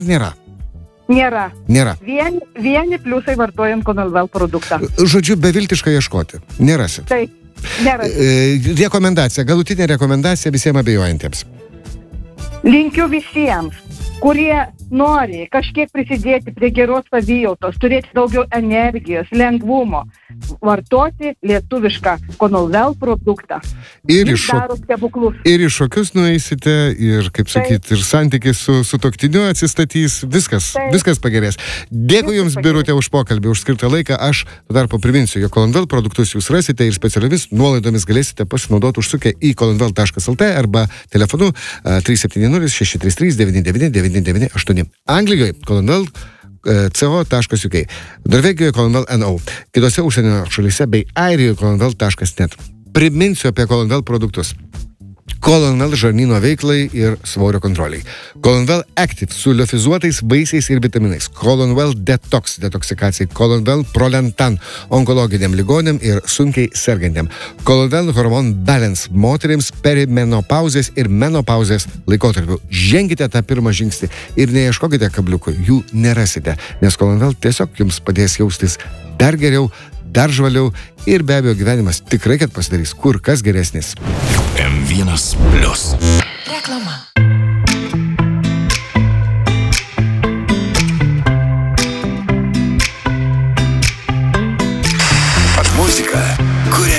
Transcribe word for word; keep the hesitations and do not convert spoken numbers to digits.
nėra? Nėra. Nėra. Vieni, vieni pliusai vartojant Conalvel produktą. Žodžiu, beviltiškai ieškoti. Nerasit. Taip, nerasit. E, rekomendacija, galutinė rekomendacija visiems abejojantiems. Linkiu visiems, kurie nori kažkiek prisidėti prie geros savijautos, turėti daugiau energijos, lengvumo, vartoti lietuvišką Conalvel produktą. Ir Jis iš šok- daro stebuklus. Ir į šokius nueisite, ir, kaip sakyti, ir santykis su, su toktiniu atsistatys, viskas, Taip. viskas pagerės. Dėkui Viskas Jums, pagerės. Birutė, už pokalbį, už skirtą laiką. Aš dar papriminsiu, jog Conalvel produktus Jūs rasite ir specialiomis nuolaidomis galėsite pasinaudoti užsukę į conalvel taškas lt arba telefonu a, trys septyni nulis šeši trys trys devyni devyni devyni devyni aštuoni. Anglijoje Conalvel c o taškas u k, Norvegijoje Conalvel N O, kitose užsienio šalyse bei Airijoje Conalvel taškas net. Priminsiu apie Conalvel produktus. Conalvel žarnyno veiklai ir svorio kontroliai. Conalvel Active su liofizuotais vaisiais ir vitaminais. Conalvel Detox detoksikacijai. Conalvel Prolentan onkologiniam ligoniam ir sunkiai sergantiem. Conalvel Hormone Balance moterims perimenopauzės ir menopauzės laikotarpiu. Ženkite tą pirmą žingsnį ir neieškokite kabliukų, jų nerasite, nes Conalvel tiesiog jums padės jaustis dar geriau, dar žvaliau ir be abejo gyvenimas tikrai kad pasidarys kur kas geresnis. M vienas plius. Reklama. Muzika, kurią